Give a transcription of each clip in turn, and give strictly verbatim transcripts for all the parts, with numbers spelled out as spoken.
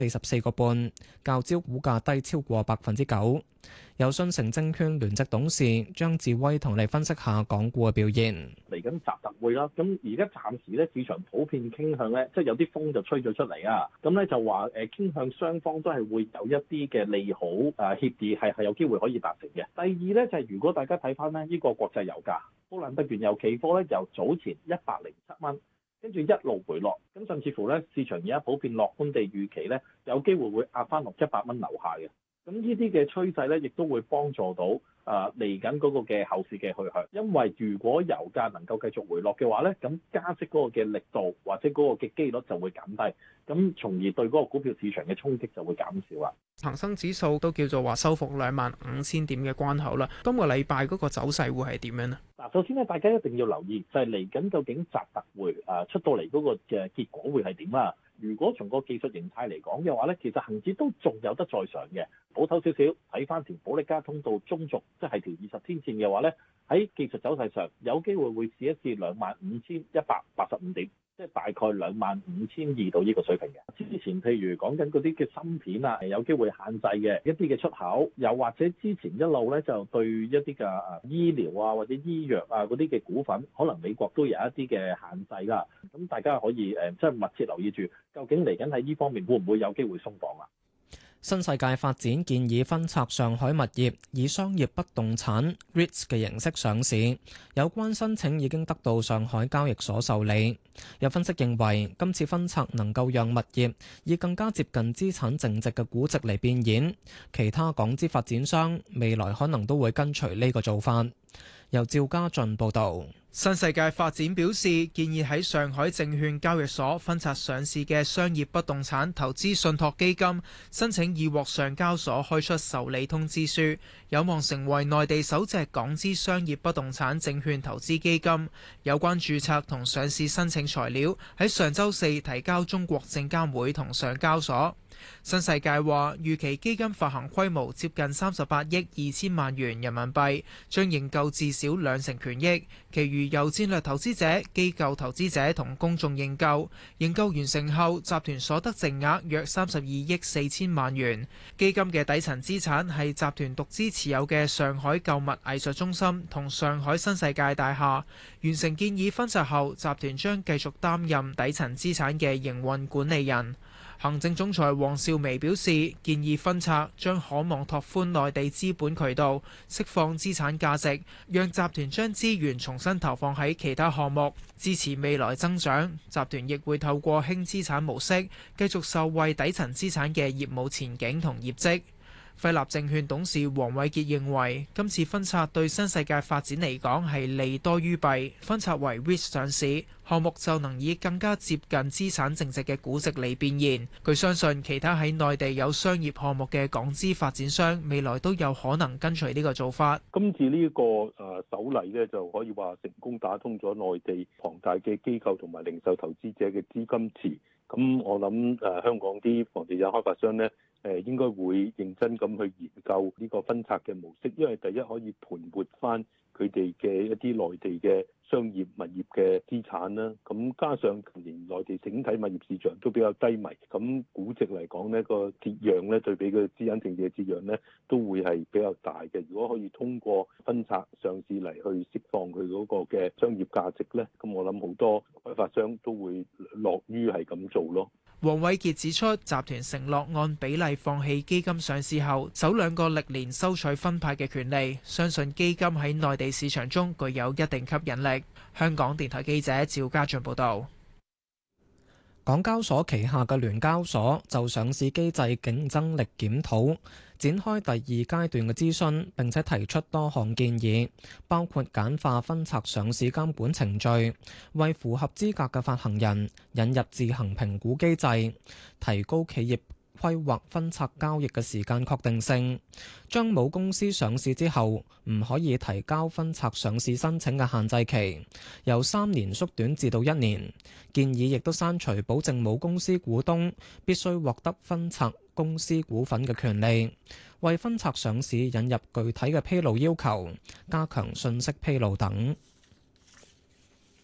四十四個半，較招股價低超過百分之九。有信誠證券聯席董事張智威同你分析下港股嘅表現。 嚟緊習特會啦，咁而家暫時咧市場普遍傾向咧，即係有啲風就吹咗出嚟啊，咁咧就話誒傾向雙方都係會有一啲嘅利好誒協議係係有機會可以達成嘅。第二咧就係如果大家睇翻咧呢個國際油價，布蘭特原油期貨咧由早前一百零七蚊，跟住一路回落，咁甚至乎咧市場而家普遍樂觀地預期咧有機會會壓翻落一百蚊樓下嘅。咁呢啲嘅趨勢咧，亦都會幫助到啊嚟緊嗰個嘅後市嘅去向。因為如果油價能夠繼續回落嘅話咧，咁加息嗰個嘅力度或者嗰個嘅機率就會減低，咁從而對嗰個股票市場嘅衝擊就會減少啦。 恒生指數都叫做話收復兩萬五千點嘅關口啦。今個禮拜嗰個走勢會係點樣呢？ 嗱，首先咧，大家一定要留意就係嚟緊究竟習特會啊出到嚟嗰個嘅結果會係點啊？如果從個技術形態嚟講嘅話咧，其實恒指都仲有得再上嘅。保守少少睇翻條保力加通道中軸，即係條二十天線嘅話咧，喺技術走勢上有機會會試一試兩萬五千一百八十五點，即係大概兩萬五千二到呢個水平嘅。之前譬如講緊嗰啲嘅芯片啊，有機會限制嘅一啲嘅出口，又或者之前一路咧就對一啲嘅啊醫療啊或者醫藥啊嗰啲嘅股份，可能美國都有一啲嘅限制啦。咁大家可以誒即係密切留意住，究竟嚟緊喺呢方面會唔會有機會鬆綁啊？ 新世界發展建議分拆上海物業，以商業不動產 REITs 嘅形式上市。有關申請已經得到上海交易所受理。有分析認為，今次分拆能夠讓物業以更加接近資產淨值嘅估值嚟變現。其他港資發展商未來可能都會跟隨呢個做法。由趙家俊報導。 新世界發展表示，建議喺上海證券交易所分拆上市嘅商業不動產投資信託基金，申請已獲上交所開出受理通知書，有望成為內地首隻港資商業不動產證券投資基金。有關註冊同上市申請材料喺上週四提交中國證監會同上交所。新世界話，預期基金發行規模接近三十八億二千萬元人民幣，將認購至少兩成權益，其餘由戰略投資者、機構投資者同公眾認購。認購完成後，集團所得淨額約三十二億四千萬元。基金嘅底層資產係集團獨資持有嘅上海購物藝術中心同上海新世界大廈。完成建議分拆後，集團將繼續擔任底層資產嘅營運管理人。行政總裁黃少薇表示，建議分拆將可望拓寬內地資本渠道，釋放資產價值，讓集團將資源重新投放喺其他項目，支持未來增長。集團亦會透過輕資產模式，繼續受惠底層資產嘅業務前景同業績。輝立證券董事黃偉傑認為，今次分拆對新世界發展嚟講係利多於弊。分拆為 REIT 上市項目，就能以更加接近資產淨值嘅估值嚟變現。佢相信其他喺內地有商業項目嘅港資發展商，未來都有可能跟隨呢個做法。 今次呢個誒首例咧，就可以話成功打通咗內地龐大嘅機構同埋零售投資者嘅資金池。咁我諗誒香港啲房地產開發商咧，誒應該會認真咁去研究呢個分拆嘅模式，因為第一可以盤活翻佢哋嘅一啲內地嘅商業物業嘅資產啦。咁加上近年內地整體物業市場都比較低迷，咁估值嚟講呢個折讓咧對比個資產淨值嘅折讓咧都會係比較大嘅。如果可以通過分拆上市嚟去釋放佢嗰個嘅商業價值咧，咁我諗好多開發商都會樂於係咁做咯。 黃偉傑指出，集團承諾按比例放棄基金上市後首兩個歷年收取分派嘅權利，相信基金喺內地市場中具有一定吸引力。香港電台記者趙家俊報道。 港交所旗下嘅聯交所就上市機制競爭力檢討展開第二階段嘅諮詢，並且提出多項建議，包括簡化分拆上市監管程序，為符合資格嘅發行人引入自行評估機制，提高企業規劃分拆交易嘅時間確定性，將母公司上市之後唔可以提交分拆上市申請嘅限制期由三年縮短至到一年。建議亦都刪除保證母公司股東必須獲得分拆公司股份嘅權利，為分拆上市引入具體嘅披露要求，加強信息披露等。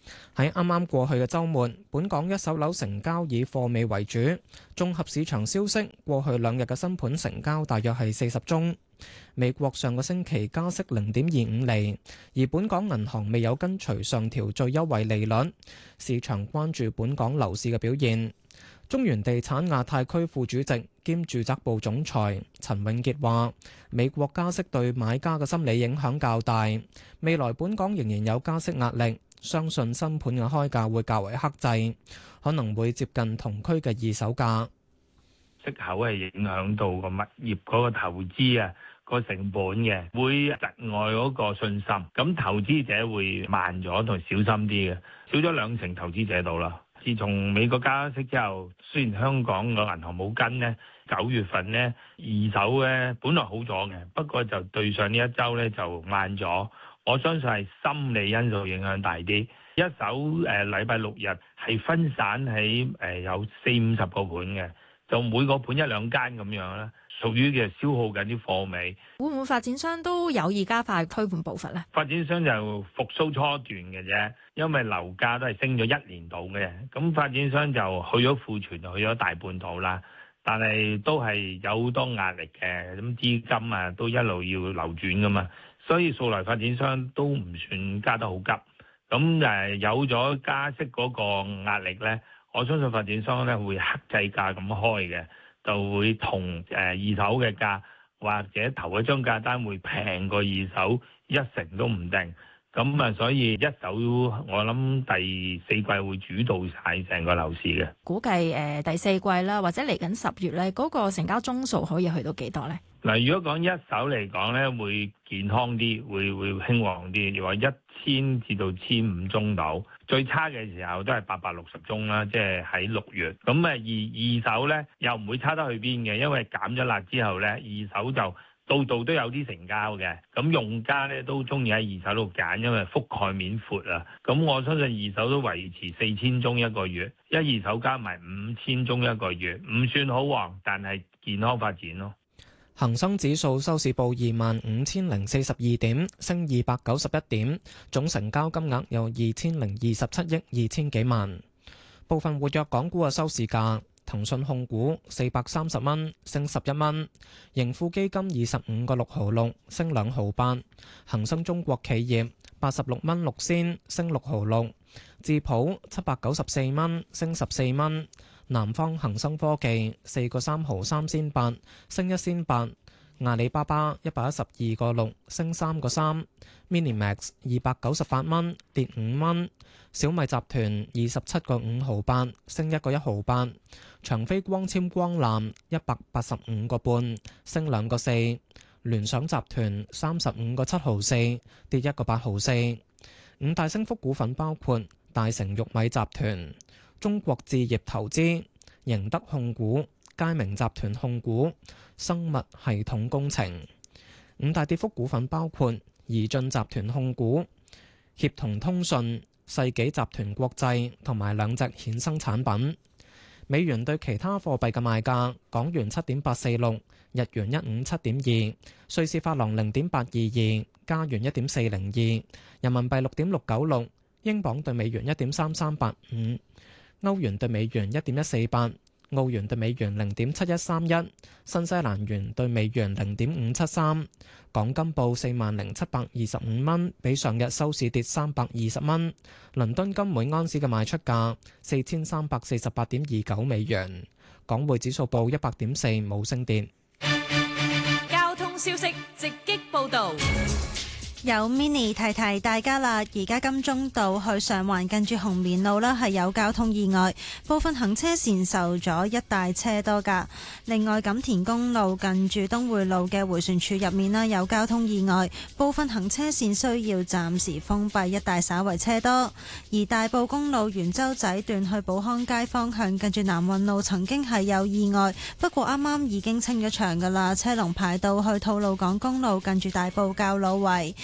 喺啱啱過去嘅週末，本港一手樓成交以貨尾為主。綜合市場消息，過去兩日嘅新盤成交大約係四十宗。美國上個星期加息零點二五厘，而本港銀行未有跟隨上調最優惠利率。市場關注本港樓市嘅表現。中原地產亞太區副主席兼住宅部總裁陳永傑話：美國加息對買家嘅心理影響較大，未來本港仍然有加息壓力，相信新盤嘅開價會較為克制，可能會接近同區嘅二手價。 息口係影響到個物業嗰個投資啊，個成本嘅，會窒礙嗰個信心，咁投資者會慢咗同小心啲嘅，少咗兩成投資者度啦。自從美國加息之後，雖然香港個銀行冇跟呢，九月份呢二手咧本來好咗嘅，不過就對上呢一週咧就慢咗。我相信係心理因素影響大啲。一手誒禮拜六日係分散喺誒、呃、有四五十個盤嘅。就每個盤一兩間咁樣啦，屬於嘅消耗緊啲貨尾。 會唔會發展商都有意加快推盤步伐咧？ 發展商就復甦初段嘅啫，因為樓價都係升咗一年度嘅，咁發展商就去咗庫存，就去咗大半度啦。但係都係有好多壓力嘅，咁資金啊都一路要流轉噶嘛，所以數來發展商都唔算加得好急。咁誒有咗加息嗰個壓力咧。我相信發展商咧會克制價咁開嘅，就會同誒二手嘅價或者頭一張價單會平過二手一成都唔定。咁啊，所以一手我諗第四季會主導晒成個樓市嘅。 估計誒第四季啦，或者嚟緊十月咧，嗰個成交宗數可以去到幾多咧？ 嗱，如果講一手嚟講咧，會健康啲，會會興旺啲，又話一千至到千五宗度。最差嘅時候都係八百六十宗啦，即係喺六月。咁啊，二二手咧又唔會差得去邊嘅，因為減咗辣之後咧，二手就度度都有啲成交嘅。咁用家咧都中意喺二手度揀，因為覆蓋面闊啊。咁我相信二手都維持四千宗一個月，一二手加埋五千宗一個月，唔算好旺，但係健康發展咯。 恒生指數收市報二萬五千零四十二點，升二百九十一點，總成交金額有二千零二十七億二千幾萬。部分活躍港股嘅收市價：騰訊控股四百三十蚊，升十一蚊；盈富基金二十五個六毫六，升兩毫八；恒生中國企業八十六蚊六仙，升六毫六；智普七百九十四蚊，升十四蚊。南方恒生科技四個三毫三仙八，升一仙八；阿里巴巴一百一十二個六，升三個三；Minimax 二百九十八蚊，跌五蚊；小米集團二十七個五毫八，升一個一毫八；長飛光纖光纜一百八十五個半，升兩個四；聯想集團三十五個七毫四，跌一個八毫四。五大升幅股份包括大成玉米集團、中國置業投資、盈德控股、佳明集團控股、生物系統工程。五大跌幅股份包括宜進集團控股、協同通訊、世紀集團國際同埋兩隻衍生產品。美元對其他貨幣嘅賣價：港元七點八四六，日元一五七點二，瑞士法郎零點八二二，加元一點四零二，人民幣六點六九六，英鎊對美元一點三三八五。歐元對美元一點一四八，澳元對美元零點七一三一，新西蘭元對美元零點五七三。港金報四萬零七百二十五蚊，比上日收市跌三百二十蚊。倫敦金每安士嘅賣出價四千三百四十八點二九美元。港匯指數報一百點四，冇升跌。 交通消息直擊報導。 有 mini 提提大家啦，而家金鐘道去上環近住紅棉路啦，係有交通意外，部分行車線受阻，一帶車多噶。另外，錦田公路近住東匯路嘅迴旋處入面啦，有交通意外，部分行車線需要暫時封閉，一帶稍為車多。而大埔公路元洲仔段去寶康街方向近住南運路曾經係有意外，不過啱啱已經清咗場噶啦，車龍排到去吐露港公路近住大埔滘老圍。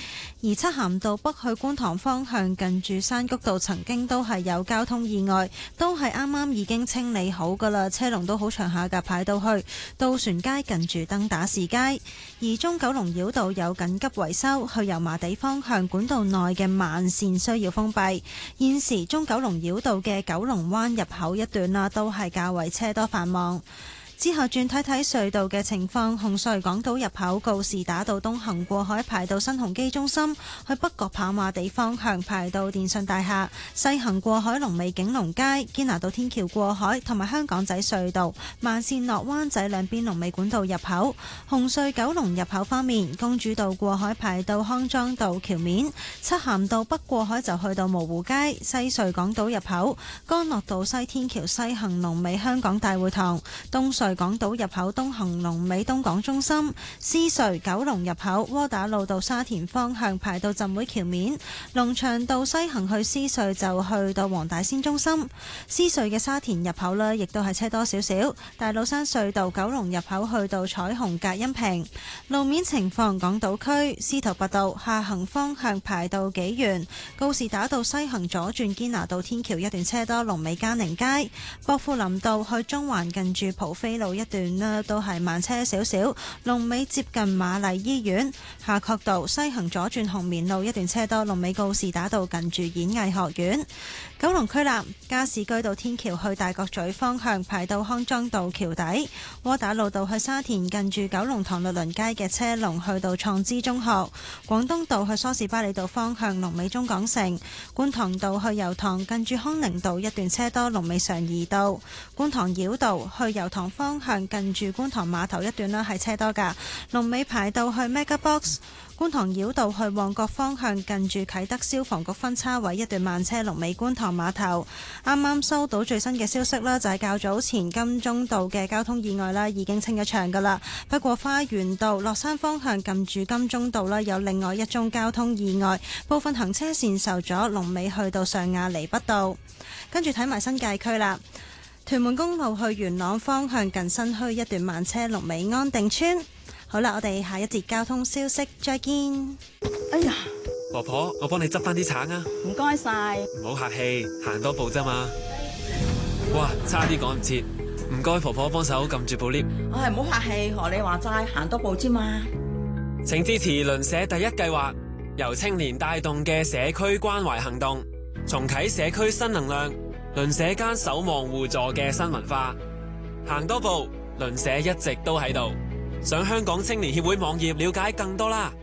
而漆咸道北去觀塘方向近住山谷道曾經都係有交通意外，都係啱啱已經清理好噶啦，車龍都好長下㗎，排到去渡船街近住登打士街。而中九龍繞道有緊急維修，去油麻地方向管道內嘅慢線需要封閉。現時中九龍繞道嘅九龍灣入口一段啦，都係較為車多繁忙。之後轉睇睇隧道嘅情況，紅隧港島入口告士打道東行過海排到新鴻基中心，去北角跑馬地方向排到電信大廈；西行過海龍尾景隆街、堅拿道天橋過海同埋香港仔隧道慢線落灣仔兩邊龍尾管道入口。紅隧九龍入口方面，公主道過海排到康莊道橋面，漆咸道北過海就去到蕪湖街；西隧港島入口干諾道西天橋西行龍尾香港大會堂，東隧港島入口東行龍尾東港中心；獅隧九龍入口窩打老道沙田方向排到浸會橋面；龍翔道西行去獅隧就去到黃大仙中心；獅隧嘅沙田入口呢亦都係車多少少。大老山隧道九龍入口去到彩虹隔音屏。路面情況，港島區司徒拔道下行方向排到紀元，告士打道西行左轉堅拿道天橋一段車多，龍尾嘉寧街；薄扶林道去中環近住蒲飛路一段呢都係慢車少少，龍尾接近瑪麗醫院；夏慤道西行左轉紅棉路一段車多，龍尾告士打道近住演藝學院。九龍區南加士居道天橋去大角咀方向排到康莊道橋底，窩打老道去沙田近住九龍塘律倫街嘅車龍去到創知中學；廣東道去梳士巴利道方向龍尾中港城；觀塘道去油塘近住康寧道一段車多，龍尾常怡道；觀塘繞道去油塘方向近住觀塘碼頭一段呢係車多㗎，龍尾排到去 Mega Box。觀塘繞道去旺角方向近住啟德消防局分叉位一段慢車，龍尾觀塘碼頭。啱啱收到最新嘅消息啦，就係較早前金鐘道嘅交通意外啦，已經清咗場噶啦。不過花園道落山方向近住金鐘道啦，有另外一宗交通意外，部分行車線受阻，龍尾去到上亞厘畢道。跟住睇埋新界區啦。屯門公路去元朗方向近新墟一段慢車，龍尾安定村。好啦，我哋下一節交通消息再見。 哎呀， 婆婆，我幫你執翻啲橙啊！ 唔該晒， 唔好客氣，行多步啫嘛。哇，差啲趕唔切，唔該婆婆幫手撳住部 lift。 唉，唔好客氣，學你話齋，行多步啫嘛。 請支持鄰舍第一計劃，由青年帶動嘅社區關懷行動，重啟社區新能量，鄰舍間守望互助嘅新文化。行多步，鄰舍一直都喺度。上香港青年協會網頁了解更多啦。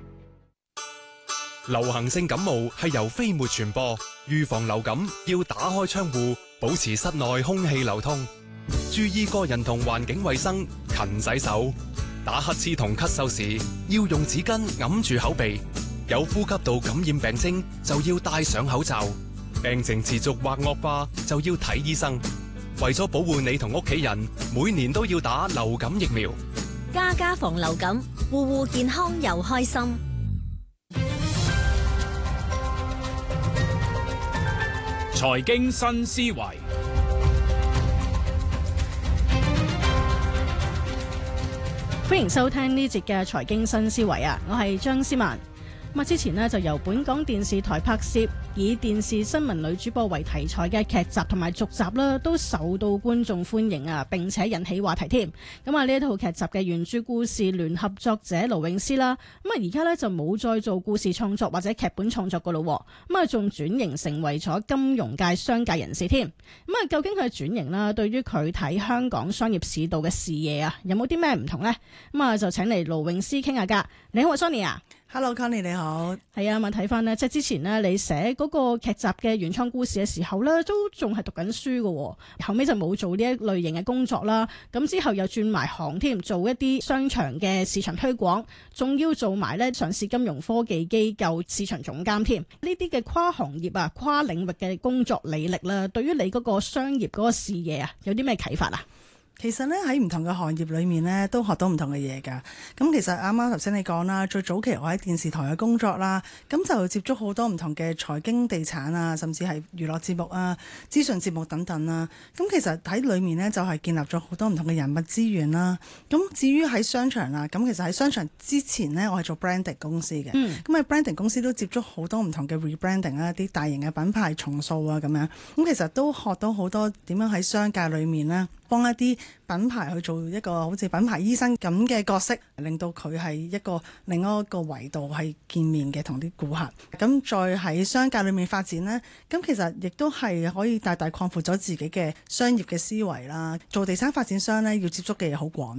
流行性感冒係由飛沫傳播，預防流感要打開窗戶，保持室內空氣流通，注意個人同環境衛生，勤洗手。打乞嗤同咳嗽時要用紙巾揞住口鼻，有呼吸道感染病徵就要戴上口罩，病情持續或惡化就要睇醫生。為咗保護你同屋企人，每年都要打流感疫苗。 家家防流感，戶戶健康又開心。 財經新思維， 歡迎收聽呢節嘅財經新思維啊！我係張思曼。咁啊，之前呢就由本港電視台拍攝以電視新聞女主播為題材嘅劇集同埋續集啦，都受到觀眾歡迎啊，並且引起話題添。咁啊，呢一套劇集嘅原著故事聯合作者盧詠詩啦，咁啊而家呢就冇再做故事創作或者劇本創作噶咯，咁啊仲轉型成為咗金融界商界人士添。咁啊，究竟佢嘅轉型啦，對於佢睇香港商業市道嘅視野啊，有冇啲咩唔同呢？咁啊，就請嚟盧詠詩傾下㗎。你好，Sonia 啊。 Hello，Connie 你好。 係啊，咁睇翻呢，即係之前呢，你寫嗰個劇集嘅原創故事嘅時候呢，都仲係讀緊書嘅，後尾就冇做呢一類型嘅工作啦。咁之後又轉埋行添，做一啲商場嘅市場推廣，仲要做埋呢上市金融科技機構市場總監添。呢啲嘅跨行業啊、跨領域嘅工作履歷啦，對於你嗰個商業嗰個視野啊，有啲咩啟發啊？ 其實咧喺唔同嘅行業裏面咧，都學到唔同嘅嘢㗎。咁其實啱啱頭先你講啦，最早期我喺電視台嘅工作啦，咁就接觸好多唔同嘅財經、地產啊，甚至係娛樂節目啊、資訊節目等等啦。咁其實喺裏面呢，就係建立咗好多唔同嘅人物資源啦。咁至於喺商場啦，咁其實喺商場之前呢，我係做 branding 公司嘅。咁喺 branding 公司都接觸好多唔同嘅 rebranding 啦，啲大型嘅品牌重塑啊咁樣。咁其實都學到好多點樣喺商界裏面呢，幫一啲品牌去做一個好似品牌醫生咁嘅角色，令到佢係一個另外一個維度係見面嘅同啲顧客。咁再喺商界裏面發展呢，咁其實亦都係可以大大擴闊咗自己嘅商業嘅思維啦。做地產發展商呢，要接觸嘅嘢好廣。